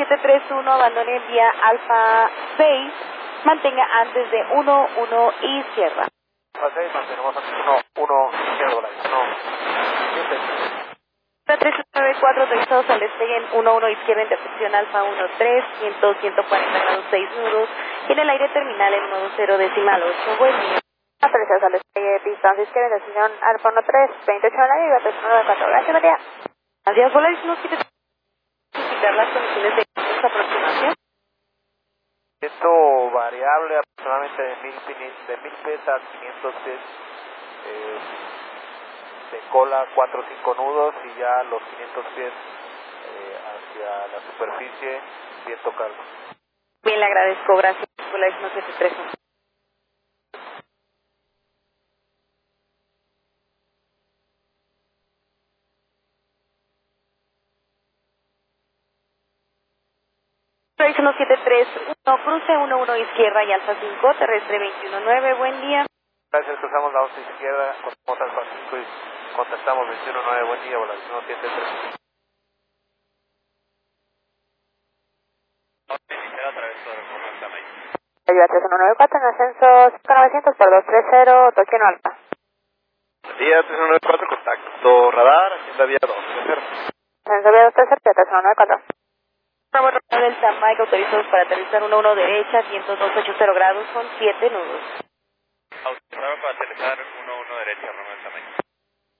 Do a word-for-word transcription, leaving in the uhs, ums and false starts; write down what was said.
siete tres uno, abandone vía Alfa seis, mantenga antes de uno uno izquierda. Alfa seis, mantenemos antes de uno uno izquierda, uno siete. tres nueve cuatro, autorizados al despegue en uno uno izquierda, intercepción Alfa uno tres, ciento, ciento cuarenta grados seis nudos, y en el aire terminal en uno cero decimal ocho, buen día. Autorizados al despegue, distancia izquierda, intercepción Alfa uno tres, veintiocho en el aire, y tres nueve cuatro, gracias, buen día. Adiós, Volaris, nos quiere indicar las condiciones de esta aproximación. Esto variable aproximadamente de mil, de mil pies a quinientos pies, eh, de cola cuatro o cinco nudos, y ya los quinientos pies eh, hacia la superficie, viento calmo. Bien, le agradezco, gracias. Volaris siete tres uno. Volaris siete tres uno, cruce uno uno izquierda y Alfa cinco, terrestre veintiuno nueve, buen día. Gracias, cruzamos la once izquierda, contamos Alfa cinco y contactamos veintiuno nueve, buen día, Volaris siete tres uno. Ayuda tres uno nueve cuatro en ascenso cinco novecientos por dos tres cero, Tokio Alfa. Buen día, tres uno nueve cuatro, contacto radar, hacienda vía dos tres cero. Ascenso vía dos tres cero, tres uno nueve cuatro. Bravo, Delta Mike, autorizados para aterrizar uno uno derecha, ciento dos ochenta grados con siete nudos. Autorizado para